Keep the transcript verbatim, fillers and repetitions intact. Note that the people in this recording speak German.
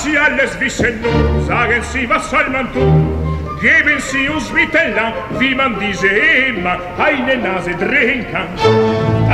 Was Sie alles wissen nun, sagen Sie, was soll man tun? Geben Sie uns bitte lang, wie man diese immer eine Nase drehen kann.